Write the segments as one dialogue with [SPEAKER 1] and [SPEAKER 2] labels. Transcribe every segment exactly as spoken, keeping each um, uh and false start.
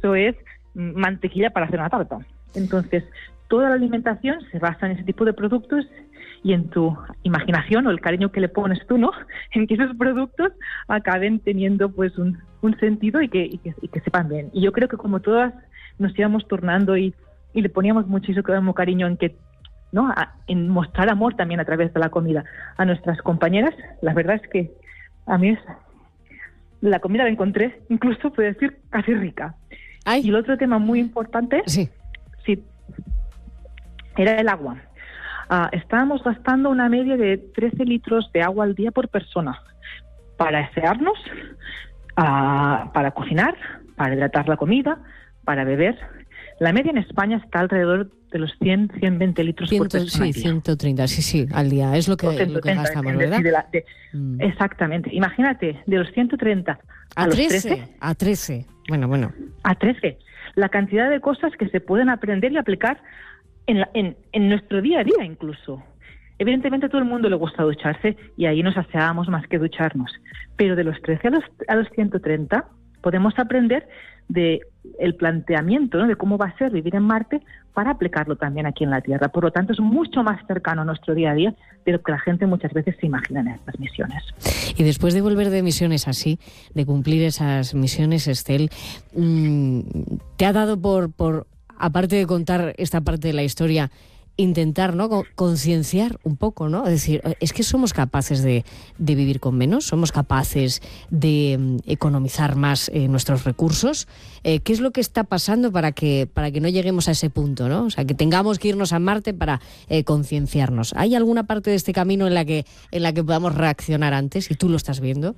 [SPEAKER 1] eso es mantequilla para hacer una tarta. Entonces, toda la alimentación se basa en ese tipo de productos y en tu imaginación o el cariño que le pones tú, ¿no? En que esos productos acaben teniendo pues un, un sentido y que, y, que, y que sepan bien. Y yo creo que como todas nos íbamos turnando y, y le poníamos muchísimo cariño en que, ¿no? A, en mostrar amor también a través de la comida a nuestras compañeras, la verdad es que a mí es, la comida la encontré, incluso puedo decir, casi rica.
[SPEAKER 2] Ay.
[SPEAKER 1] Y el otro tema muy importante,
[SPEAKER 2] sí,
[SPEAKER 1] sí era el agua. Uh, estábamos gastando una media de trece litros de agua al día por persona para asearnos, uh, para cocinar, para hidratar la comida, para beber. La media en España está alrededor de los cien, ciento veinte litros
[SPEAKER 2] cien,
[SPEAKER 1] por persona.
[SPEAKER 2] Sí, ciento treinta, sí, sí, al día. Es lo que,
[SPEAKER 1] ciento treinta,
[SPEAKER 2] lo que gastamos,
[SPEAKER 1] de,
[SPEAKER 2] ¿verdad?
[SPEAKER 1] De la, de,
[SPEAKER 2] mm.
[SPEAKER 1] Exactamente. Imagínate, de los ciento treinta a,
[SPEAKER 2] a
[SPEAKER 1] los
[SPEAKER 2] trece,
[SPEAKER 1] trece.
[SPEAKER 2] A trece. Bueno, bueno.
[SPEAKER 1] A trece. La cantidad de cosas que se pueden aprender y aplicar en, la, en, en nuestro día a día incluso. Evidentemente a todo el mundo le gusta ducharse y ahí nos aseábamos más que ducharnos. Pero de los trece a los, a los ciento treinta podemos aprender de el planteamiento, ¿no? De cómo va a ser vivir en Marte para aplicarlo también aquí en la Tierra. Por lo tanto, es mucho más cercano a nuestro día a día de lo que la gente muchas veces se imagina en estas misiones.
[SPEAKER 2] Y después de volver de misiones así, de cumplir esas misiones, Estel, ¿te ha dado por, por, aparte de contar esta parte de la historia, intentar, ¿no?, concienciar un poco, ¿no? Es decir, es que somos capaces de, de vivir con menos, somos capaces de um, economizar más eh, nuestros recursos. Eh, ¿Qué es lo que está pasando para que para que no lleguemos a ese punto, ¿no? O sea, que tengamos que irnos a Marte para eh, concienciarnos. ¿Hay alguna parte de este camino en la que en la que podamos reaccionar antes y tú lo estás viendo?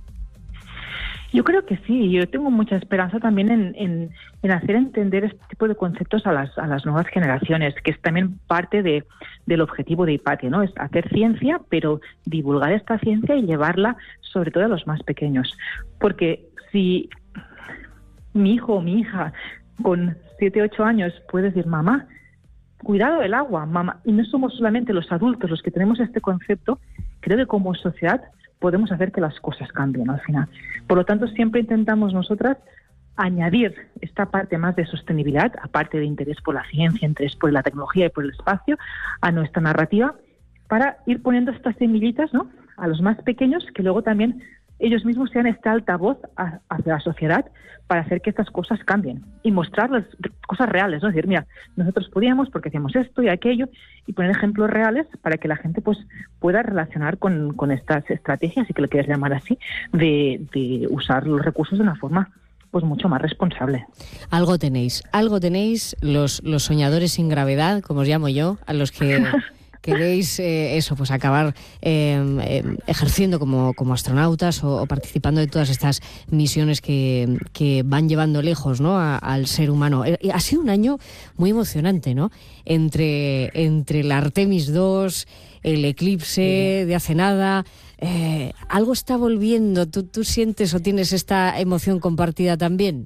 [SPEAKER 1] Yo creo que sí, yo tengo mucha esperanza también en, en, en hacer entender este tipo de conceptos a las, a las nuevas generaciones, que es también parte de, del objetivo de Hipatia, ¿no? Es hacer ciencia, pero divulgar esta ciencia y llevarla sobre todo a los más pequeños. Porque si mi hijo o mi hija con siete, ocho años puede decir, mamá, cuidado del agua, mamá, y no somos solamente los adultos los que tenemos este concepto, creo que como sociedad podemos hacer que las cosas cambien al final. Por lo tanto, siempre intentamos nosotras añadir esta parte más de sostenibilidad, aparte de interés por la ciencia, interés por la tecnología y por el espacio, a nuestra narrativa, para ir poniendo estas semillitas, ¿no?, a los más pequeños, que luego también ellos mismos sean esta altavoz a, hacia la sociedad para hacer que estas cosas cambien y mostrarles cosas reales, ¿no? Es decir, mira, nosotros podíamos porque hacíamos esto y aquello, y poner ejemplos reales para que la gente pues pueda relacionar con, con estas estrategias, si que lo quieres llamar así, de, de usar los recursos de una forma pues mucho más responsable.
[SPEAKER 2] Algo tenéis, algo tenéis los, los soñadores sin gravedad, como os llamo yo, a los que queréis eh, eso, pues acabar eh, eh, ejerciendo como, como astronautas o, o participando de todas estas misiones que, que van llevando lejos, ¿no?, a, al ser humano. Eh, ha sido un año muy emocionante, ¿no?, entre, entre la Artemis dos, el eclipse de hace nada. Eh, algo está volviendo. ¿Tú, tú sientes o tienes esta emoción compartida también?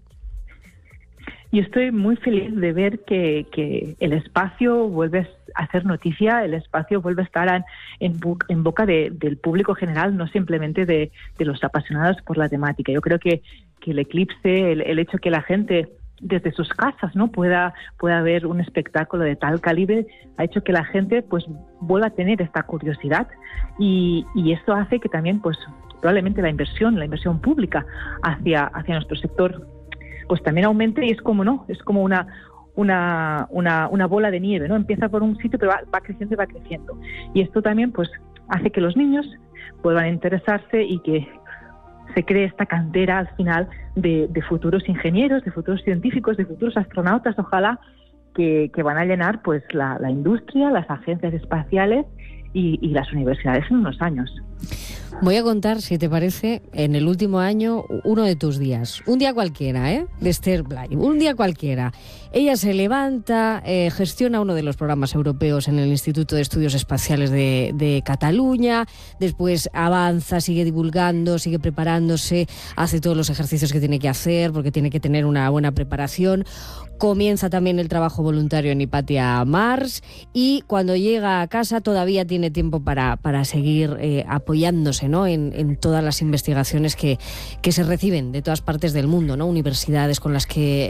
[SPEAKER 1] Yo estoy muy feliz de ver que, que el espacio vuelve a hacer noticia, el espacio vuelve a estar en, en, en boca de, del público general, no simplemente de, de los apasionados por la temática. Yo creo que, que el eclipse, el, el hecho que la gente desde sus casas, ¿no?, pueda, pueda ver un espectáculo de tal calibre, ha hecho que la gente pues vuelva a tener esta curiosidad y, y esto hace que también pues probablemente la inversión, la inversión pública hacia, hacia nuestro sector pues también aumente, y es como no, es como una una una una bola de nieve, ¿no? Empieza por un sitio pero va, va creciendo y va creciendo. Y esto también pues hace que los niños puedan interesarse y que se cree esta cantera al final de, de futuros ingenieros, de futuros científicos, de futuros astronautas, ojalá, que, que van a llenar pues la, la industria, las agencias espaciales y, y las universidades en unos años.
[SPEAKER 2] Voy a contar, si te parece, en el último año, uno de tus días. Un día cualquiera, ¿eh? De Esther Blay. Un día cualquiera. Ella se levanta, eh, gestiona uno de los programas europeos en el Instituto de Estudios Espaciales de, de Cataluña, después avanza, sigue divulgando, sigue preparándose, hace todos los ejercicios que tiene que hacer porque tiene que tener una buena preparación. Comienza también el trabajo voluntario en Hipatia Mars y cuando llega a casa todavía tiene tiempo para, para seguir eh, apoyándose, ¿no?, en, en todas las investigaciones que, que se reciben de todas partes del mundo, ¿no?, universidades con las que